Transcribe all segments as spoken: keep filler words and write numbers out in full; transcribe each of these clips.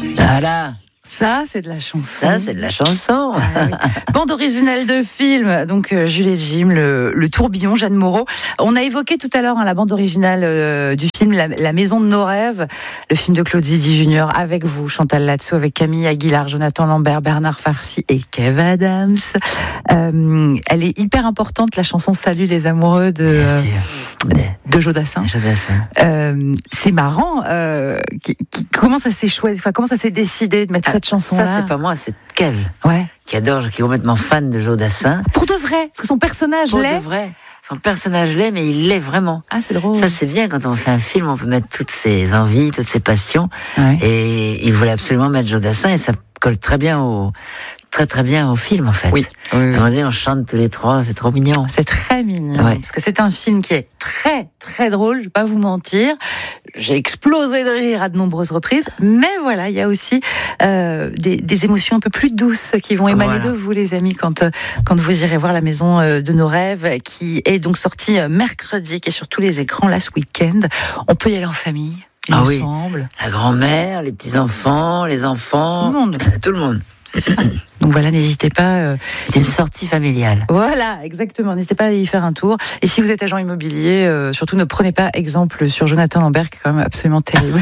Voilà. Ça, c'est de la chanson. Ça, c'est de la chanson. Ah, oui. Bande originale de film, donc euh, Jules et Jim, le, le tourbillon, Jeanne Moreau. On a évoqué tout à l'heure hein, la bande originale euh, du film la, la Maison de nos rêves, le film de Claude Zidi Junior avec vous, Chantal Latsou, avec Camille Aguilar, Jonathan Lambert, Bernard Farcy et Kev Adams. Euh, elle est hyper importante, la chanson Salut les amoureux de, euh, de Jodassin. Jodassin. Euh, c'est marrant. Euh, qui, qui, comment ça s'est choisi, enfin, comment ça s'est décidé de mettre ah, cette chanson-là? Ça, c'est pas moi, c'est Kev. Ouais. Qui adore, qui est complètement fan de Jodassin. Pour de vrai, parce que son personnage Pour l'est. de vrai. Son personnage l'est, mais il l'est vraiment. Ah, c'est drôle. Ça, c'est bien quand on fait un film, on peut mettre toutes ses envies, toutes ses passions. Ouais. Et il voulait absolument mettre Jodassin et ça colle très bien au, très très bien au film, en fait. Oui. oui, oui. À un moment donné, on chante tous les trois, c'est trop mignon. C'est très mignon. Ouais. Parce que c'est un film qui est très très drôle, je vais pas vous mentir. J'ai explosé de rire à de nombreuses reprises, mais voilà, il y a aussi euh, des, des émotions un peu plus douces qui vont émaner voilà. de vous, les amis, quand quand vous irez voir La Maison de nos rêves, qui est donc sortie mercredi, qui est sur tous les écrans là ce week-end. On peut y aller en famille, il ah me oui. semble. La grand-mère, les petits enfants, les enfants, tout le monde. Tout le monde. Donc voilà, n'hésitez pas. Euh, c'est une sortie familiale. Voilà, exactement. N'hésitez pas à aller y faire un tour. Et si vous êtes agent immobilier, euh, surtout ne prenez pas exemple sur Jonathan Lambert, qui est quand même absolument terrible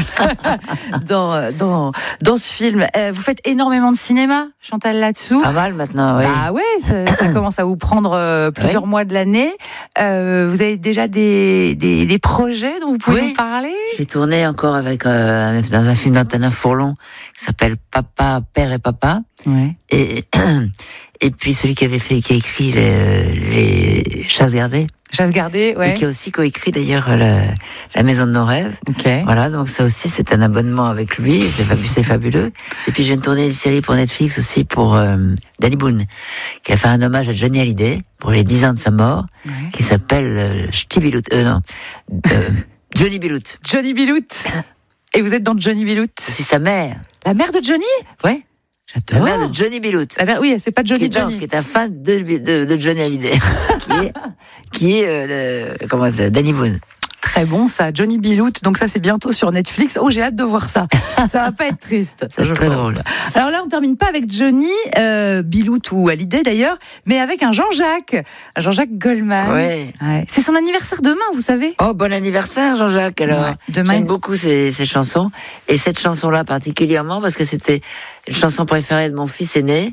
dans, dans, dans ce film. Euh, vous faites énormément de cinéma, Chantal Latsou. Pas mal maintenant, oui. Ah ouais, ça, ça commence à vous prendre euh, plusieurs oui. mois de l'année. Euh, vous avez déjà des, des, des projets dont vous pouvez oui. nous parler? J'ai tourné encore avec euh, dans un film d'Antonin Fourlon qui s'appelle Papa, Père et Papa. Ouais. Et, et puis celui qui avait fait, qui a écrit les, les Chasses gardées. Chasses gardées, ouais. Et qui a aussi coécrit d'ailleurs la, la Maison de nos rêves. Okay. Voilà, donc ça aussi c'est un abonnement avec lui, c'est fabuleux, c'est fabuleux. Et puis j'ai tourné une série pour Netflix aussi pour euh, Danny Boone, qui a fait un hommage à Johnny Hallyday pour les dix ans de sa mort, ouais. qui s'appelle euh, Ch'tibilout, euh, non, euh, Johnny Bilout. Johnny Bilout. Et vous êtes dans Johnny Bilout. Je suis sa mère. La mère de Johnny? Ouais. J'adore. La mère de Johnny Bilout. La mère, oui, c'est pas Johnny qui est, Johnny. Qui est un fan de, de, de Johnny Hallyday. qui est, qui est euh, le, comment c'est, Danny Boone. Très bon ça, Johnny Bilout. Donc ça c'est bientôt sur Netflix. Oh, j'ai hâte de voir ça. Ça va pas être triste. C'est très pense. drôle. Alors là, on termine pas avec Johnny euh, Bilout ou Hallyday d'ailleurs, mais avec un Jean-Jacques, un Jean-Jacques Goldman. Ouais. ouais. C'est son anniversaire demain, vous savez. Oh, bon anniversaire Jean-Jacques. Alors, ouais. demain. J'aime beaucoup ces, ces chansons et cette chanson-là particulièrement parce que c'était une chanson préférée de mon fils aîné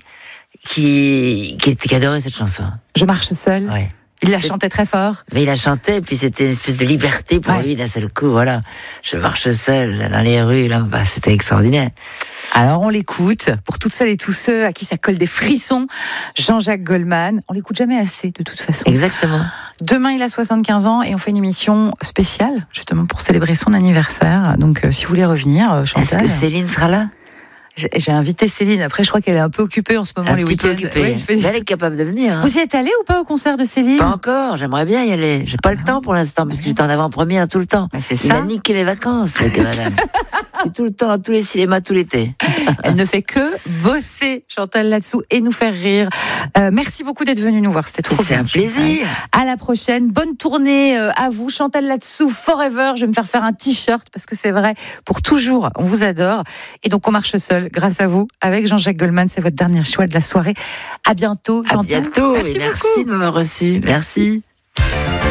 qui qui, qui adorait cette chanson. Je marche seul. Ouais. Il la chantait très fort. Mais il la chantait, puis c'était une espèce de liberté pour ouais. lui d'un seul coup. Voilà, je marche seul dans les rues, là, bah, c'était extraordinaire. Alors on l'écoute pour toutes celles et tous ceux à qui ça colle des frissons. Jean-Jacques Goldman, on l'écoute jamais assez de toute façon. Exactement. Demain il a soixante-quinze ans et on fait une émission spéciale justement pour célébrer son anniversaire. Donc euh, si vous voulez revenir, euh, Chantal. Est-ce que Céline sera là? J'ai invité Céline. Après, je crois qu'elle est un peu occupée en ce moment, un les week-ends. Occupée. Oui, fait... Elle est capable de venir. Hein. Vous y êtes allé ou pas au concert de Céline? Pas encore. J'aimerais bien y aller. J'ai pas ah. le temps pour l'instant, parce que j'étais en avant-première tout le temps. Bah, c'est Il ça. a niqué mes vacances, le madame. Je suis tout le temps dans tous les cinémas tout l'été. Elle ne fait que bosser, Chantal Latsou, et nous faire rire. Euh, merci beaucoup d'être venue nous voir. C'était trop C'est bien. C'est un plaisir. À la prochaine. Bonne tournée euh, à vous, Chantal Latsou, forever. Je vais me faire faire un t-shirt parce que c'est vrai. Pour toujours, on vous adore. Et donc, on marche seul grâce à vous. Avec Jean-Jacques Goldman, c'est votre dernier choix de la soirée. À bientôt, Chantal. À bientôt. Merci, merci de m'avoir reçu. Merci.